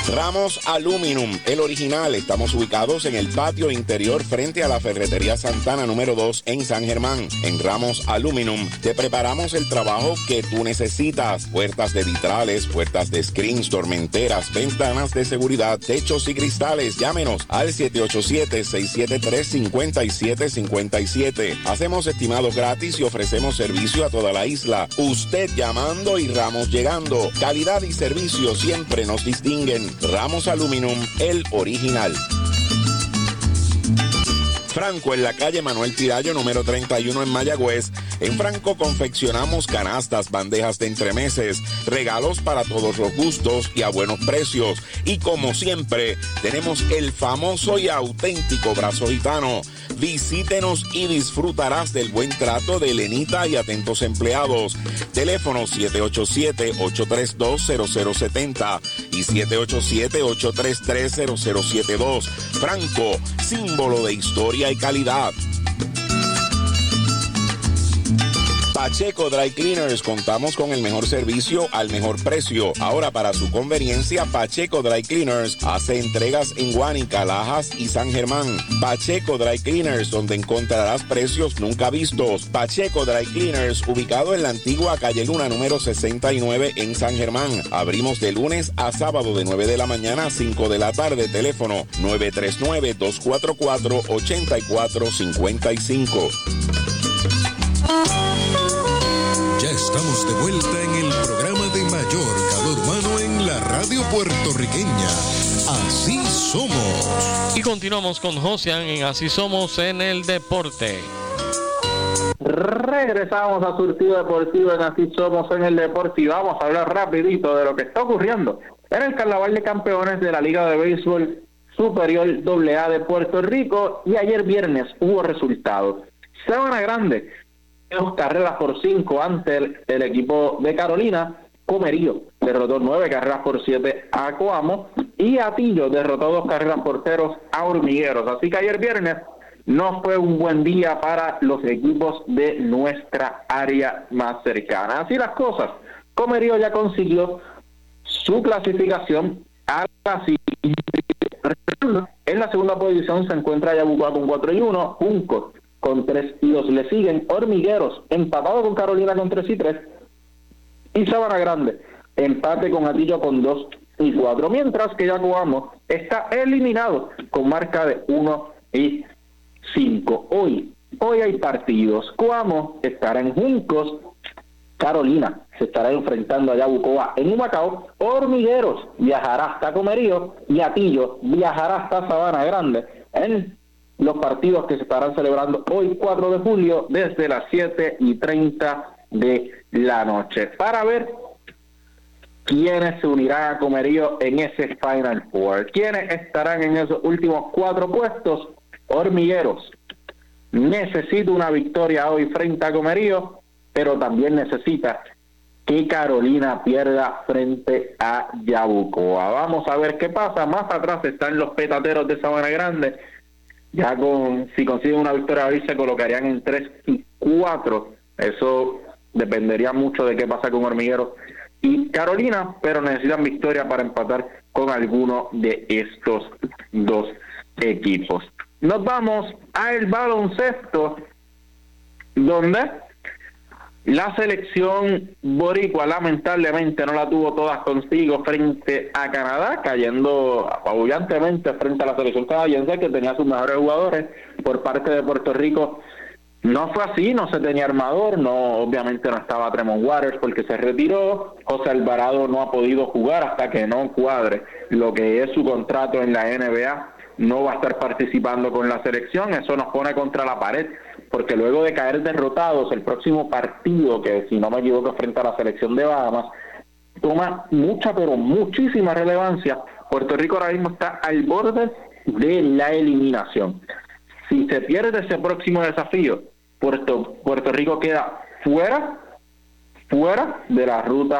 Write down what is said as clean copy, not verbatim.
Ramos Aluminum, el original. Estamos ubicados en el patio interior frente a la Ferretería Santana número 2 en San Germán. En Ramos Aluminum te preparamos el trabajo que tú necesitas. Puertas de vitrales, puertas de screens, tormenteras, ventanas de seguridad, techos y cristales. Llámenos al 787-673-5757. Hacemos estimados gratis y ofrecemos servicio a toda la isla. Usted llamando y Ramos llegando. Calidad y servicio siempre nos distinguen. Ramos Aluminum, el original. Franco, en la calle Manuel Tirayo, número 31 en Mayagüez. En Franco confeccionamos canastas, bandejas de entremeses, regalos para todos los gustos y a buenos precios. Y como siempre, tenemos el famoso y auténtico brazo gitano. Visítenos y disfrutarás del buen trato de Elenita y atentos empleados. Teléfono 787-832-0070 y 787-833-0072. Franco, símbolo de historia y calidad. Pacheco Dry Cleaners, contamos con el mejor servicio al mejor precio. Ahora, para su conveniencia, Pacheco Dry Cleaners hace entregas en Guánica, Lajas y San Germán. Pacheco Dry Cleaners, donde encontrarás precios nunca vistos. Pacheco Dry Cleaners, ubicado en la antigua calle Luna número 69 en San Germán. Abrimos de lunes a sábado de 9 de la mañana a 5 de la tarde. Teléfono 939-244-8455. Ya estamos de vuelta en el programa de mayor calor humano en la radio puertorriqueña. Así somos. Y continuamos con Josian en Así Somos en el Deporte. Regresamos a Surtido Deportivo en Así Somos en el Deporte y vamos a hablar rapidito de lo que está ocurriendo en el Carnaval de Campeones de la Liga de Béisbol Superior AA de Puerto Rico. Y ayer viernes hubo resultados. Sabana Grande, 2 carreras por 5 ante el equipo de Carolina. Comerío derrotó 9 carreras por 7 a Coamo y Atillo derrotó 2 carreras por 0 a Hormigueros. Así que ayer viernes no fue un buen día para los equipos de nuestra área más cercana. Así las cosas, Comerío ya consiguió su clasificación a la siguiente. En la segunda posición se encuentra Yabucoa con 4-1, Juncos con 3-2 le siguen, Hormigueros empatado con Carolina con 3-3 y Sabana Grande empate con Atillo con 2-4, mientras que Yacoamo está eliminado con marca de 1-5. Hoy hay partidos. Coamo estará en Juncos, Carolina se estará enfrentando a Yabucoa en Humacao, Hormigueros viajará hasta Comerío y Atillo viajará hasta Sabana Grande en los partidos que se estarán celebrando hoy 4 de julio desde las 7:30 de la noche, para ver quiénes se unirán a Comerío en ese Final Four, quiénes estarán en esos últimos 4 puestos. Hormigueros necesita una victoria hoy frente a Comerío, pero también necesita que Carolina pierda frente a Yabucoa. Vamos a ver qué pasa. Más atrás están los Petateros de Sabana Grande. Ya si consiguen una victoria hoy se colocarían en 3-4. Eso dependería mucho de qué pasa con Hormigueros y Carolina, pero necesitan victoria para empatar con alguno de estos 2 equipos. Nos vamos al baloncesto, donde la selección boricua lamentablemente no la tuvo todas consigo frente a Canadá, cayendo apabullantemente frente a la selección canadiense, que tenía sus mejores jugadores. Por parte de Puerto Rico no fue así, no se tenía armador, obviamente no estaba Tremont Waters porque se retiró, José Alvarado no ha podido jugar hasta que no cuadre lo que es su contrato en la NBA, no va a estar participando con la selección. Eso nos pone contra la pared, porque luego de caer derrotados, el próximo partido, que si no me equivoco frente a la selección de Bahamas, toma mucha, pero muchísima relevancia. Puerto Rico ahora mismo está al borde de la eliminación. Si se pierde ese próximo desafío, Puerto Rico queda fuera de la ruta